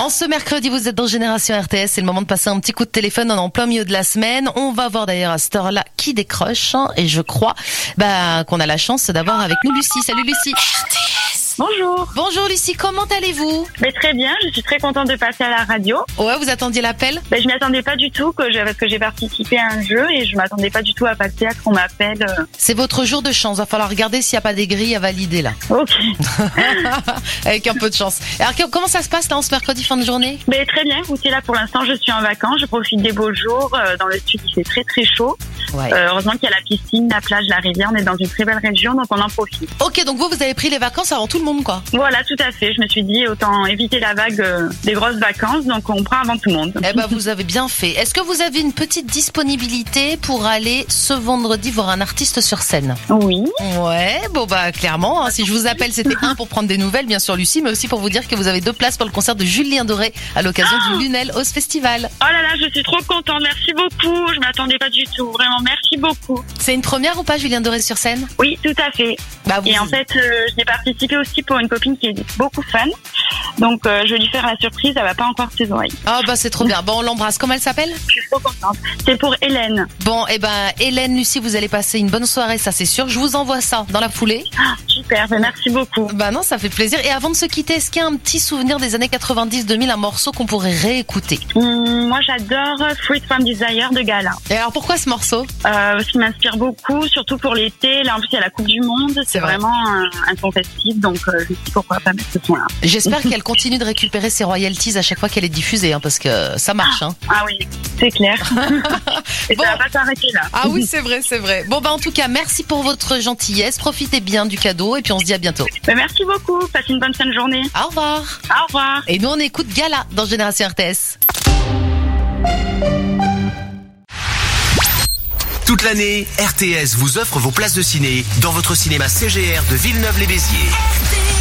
En ce mercredi, vous êtes dans Génération RTS. C'est le moment de passer un petit coup de téléphone. On est en plein milieu de la semaine. On va voir d'ailleurs à cette heure-là qui décroche. Et je crois qu'on a la chance d'avoir avec nous Lucie. Salut Lucie. Bonjour. Bonjour Lucie, comment allez-vous? Très bien, je suis très contente de passer à la radio. Ouais, vous attendiez l'appel? Je m'y attendais pas du tout parce que j'ai participé à un jeu et je m'attendais pas du tout à passer à ce qu'on m'appelle. C'est votre jour de chance. Va falloir regarder s'il n'y a pas des grilles à valider là. Ok. Avec un peu de chance. Alors comment ça se passe là en ce mercredi fin de journée? Très bien, écoutez, là pour l'instant je suis en vacances, je profite des beaux jours. Dans le sud il fait très très chaud. Ouais. Heureusement qu'il y a la piscine, la plage, la rivière, on est dans une très belle région donc on en profite. Ok, donc vous avez pris les vacances avant tout le monde quoi. Voilà, tout à fait. Je me suis dit autant éviter la vague des grosses vacances, donc on prend avant tout le monde. Vous avez bien fait. Est-ce que vous avez une petite disponibilité pour aller ce vendredi voir un artiste sur scène? Oui. Ouais, clairement, si je vous appelle, c'était pour prendre des nouvelles, bien sûr Lucie, mais aussi pour vous dire que vous avez 2 places pour le concert de Julien Doré à l'occasion du Lunel House Festival. Oh là là, je suis trop contente. Merci beaucoup. Je m'attendais pas du tout. Vraiment, merci beaucoup. C'est une première ou pas, Julien Doré sur scène? Oui, tout à fait. Et en fait, j'ai participé aussi pour une copine qui est beaucoup fan. Donc, je vais lui faire la surprise. Elle va pas encore ses oreilles. Ah c'est trop bien. Bon, on l'embrasse. Comment elle s'appelle? Je suis trop contente. C'est pour Hélène. Bon, Hélène, Lucie, vous allez passer une bonne soirée, ça c'est sûr. Je vous envoie ça dans la foulée. Super, merci beaucoup. Non, ça fait plaisir. Et avant de se quitter, est-ce qu'il y a un petit souvenir des années 90-2000, un morceau qu'on pourrait réécouter? Moi, j'adore Fruit from Desire de Gala. Et alors, pourquoi ce morceau? Parce qu'il m'inspire beaucoup, surtout pour l'été. Là, en plus, il y a la Coupe du Monde. C'est vraiment un son festif, donc je me dis pourquoi pas mettre ce son-là. J'espère qu'elle continue de récupérer ses royalties à chaque fois qu'elle est diffusée, parce que ça marche. Ah oui, c'est clair. Et ça va pas s'arrêter là. Ah oui, c'est vrai. Bon, en tout cas, merci pour votre gentillesse. Profitez bien du cadeau et puis on se dit à bientôt. Merci beaucoup. Passez une bonne fin de journée. Au revoir. Au revoir. Et nous, on écoute Gala dans Génération RTS. Toute l'année, RTS vous offre vos places de ciné dans votre cinéma CGR de Villeneuve-les-Béziers.